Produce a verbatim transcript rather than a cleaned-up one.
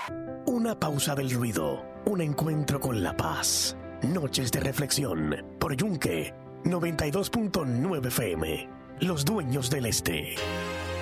Una pausa del ruido, un encuentro con la paz. Noches de reflexión por Yunque noventa y dos punto nueve F M. Los dueños del este.